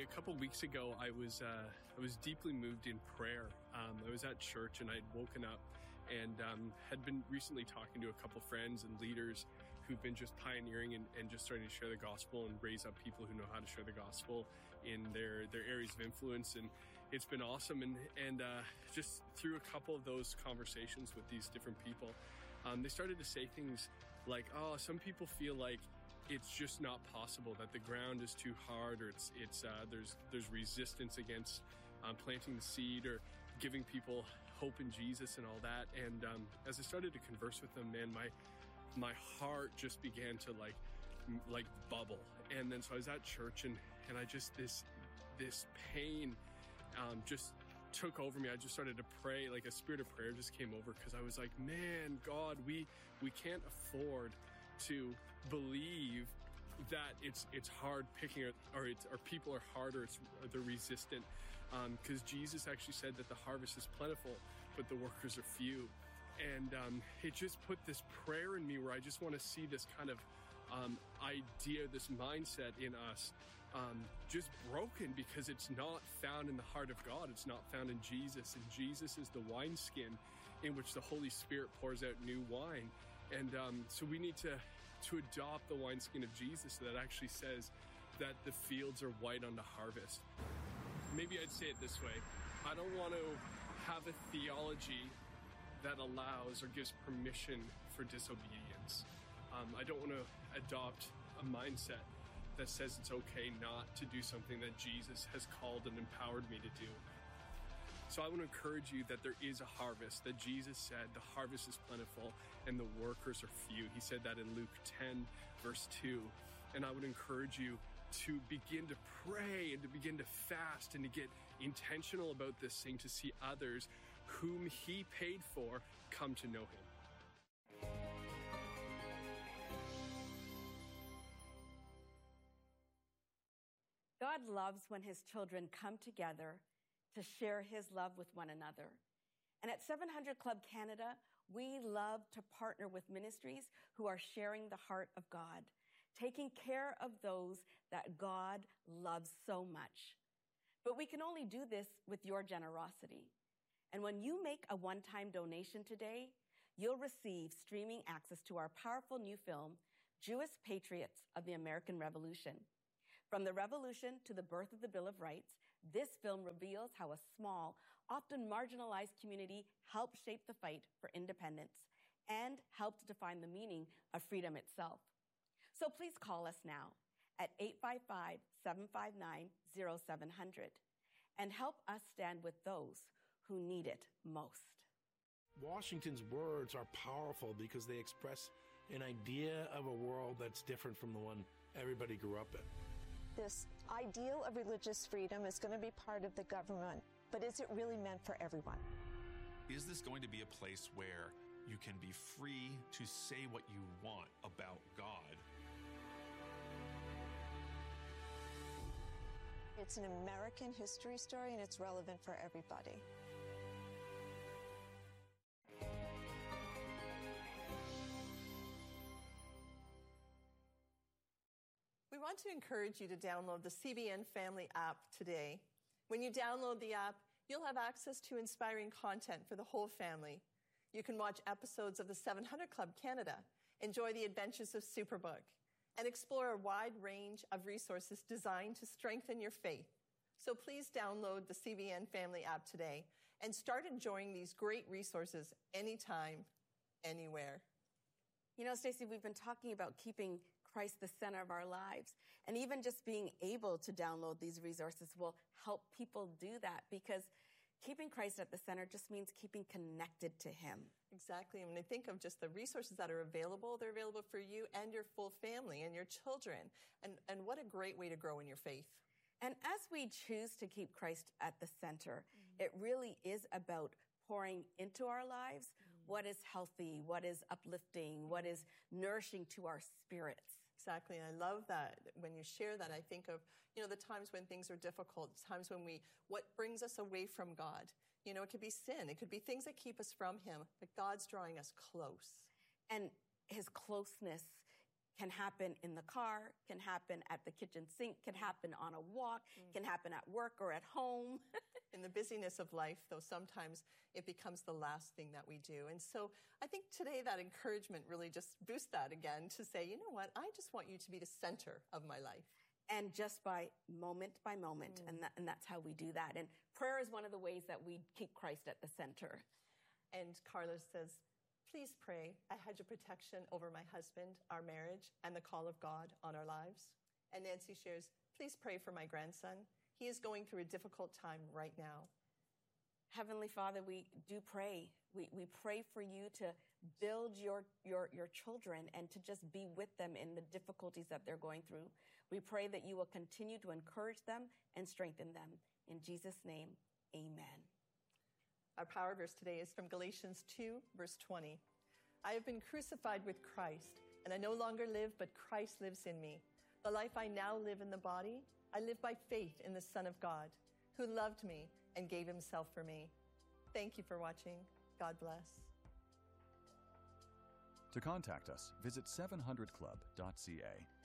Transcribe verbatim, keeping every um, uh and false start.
a couple weeks ago, I was uh, I was deeply moved in prayer. Um, I was at church and I'd woken up and um, had been recently talking to a couple friends and leaders who've been just pioneering and, and just starting to share the gospel and raise up people who know how to share the gospel in their, their areas of influence. And it's been awesome. And, and uh, just through a couple of those conversations with these different people, um, they started to say things like, oh, some people feel like it's just not possible, that the ground is too hard, or it's it's uh, there's there's resistance against um, planting the seed or giving people hope in Jesus and all that. And um, as I started to converse with them, man, my my heart just began to like like bubble. And then so I was at church, and and I just this this pain um, just took over me. I just started to pray, like a spirit of prayer just came over, because I was like, man, God, we we can't afford to believe that it's it's hard picking, or, or, it's, or people are hard, or it's, or they're resistant, because um, Jesus actually said that the harvest is plentiful, but the workers are few. And um, it just put this prayer in me where I just want to see this kind of um, idea, this mindset in us um, just broken, because it's not found in the heart of God. It's not found in Jesus. And Jesus is the wineskin in which the Holy Spirit pours out new wine. And um, so we need to, to adopt the wineskin of Jesus that actually says that the fields are white unto harvest. Maybe I'd say it this way. I don't want to have a theology that allows or gives permission for disobedience. Um, I don't want to adopt a mindset that says it's okay not to do something that Jesus has called and empowered me to do. So I want to encourage you that there is a harvest, that Jesus said the harvest is plentiful and the workers are few. He said that in Luke ten, verse two. And I would encourage you to begin to pray and to begin to fast and to get intentional about this thing, to see others whom he paid for come to know him. God loves when his children come together to share his love with one another. And at seven hundred Club Canada, we love to partner with ministries who are sharing the heart of God, taking care of those that God loves so much. But we can only do this with your generosity. And when you make a one-time donation today, you'll receive streaming access to our powerful new film, Jewish Patriots of the American Revolution. From the Revolution to the birth of the Bill of Rights, this film reveals how a small, often marginalized community helped shape the fight for independence and helped define the meaning of freedom itself. So please call us now at eight five five, seven five nine, zero seven zero zero and help us stand with those who need it most. Washington's words are powerful because they express an idea of a world that's different from the one everybody grew up in. This ideal of religious freedom is going to be part of the government, but is it really meant for everyone? Is this going to be a place where you can be free to say what you want about God? It's an American history story, and it's relevant for everybody. We want to encourage you to download the C B N Family app today. When you download the app, you'll have access to inspiring content for the whole family. You can watch episodes of the seven hundred Club Canada, enjoy the adventures of Superbook, and explore a wide range of resources designed to strengthen your faith. So please download the C B N Family app today and start enjoying these great resources anytime, anywhere. You know, Stacey, we've been talking about keeping Christ the center of our lives. And even just being able to download these resources will help people do that, because keeping Christ at the center just means keeping connected to him. Exactly. And when I think of just the resources that are available, they're available for you and your full family and your children. And, and what a great way to grow in your faith. And as we choose to keep Christ at the center, mm-hmm. it really is about pouring into our lives mm. what is healthy, what is uplifting, what is nourishing to our spirits. Exactly, and I love that. When you share that, I think of, you know, the times when things are difficult, times when we, what brings us away from God. You know, it could be sin, it could be things that keep us from him, but God's drawing us close. And his closeness can happen in the car, can happen at the kitchen sink, can happen on a walk, mm. can happen at work or at home. In the busyness of life, though, sometimes it becomes the last thing that we do. And so I think today that encouragement really just boosts that again to say, you know what, I just want you to be the center of my life. And just by moment by moment, mm. and, that, and that's how we do that. And prayer is one of the ways that we keep Christ at the center. And Carlos says, please pray a hedge of protection over my husband, our marriage, and the call of God on our lives. And Nancy shares, please pray for my grandson. He is going through a difficult time right now. Heavenly Father, we do pray. We, we pray for you to build your, your, your children and to just be with them in the difficulties that they're going through. We pray that you will continue to encourage them and strengthen them. In Jesus' name, amen. Our power verse today is from Galatians two, verse twenty. I have been crucified with Christ, and I no longer live, but Christ lives in me. The life I now live in the body, I live by faith in the Son of God, who loved me and gave himself for me. Thank you for watching. God bless. To contact us, visit seven hundred club dot c a.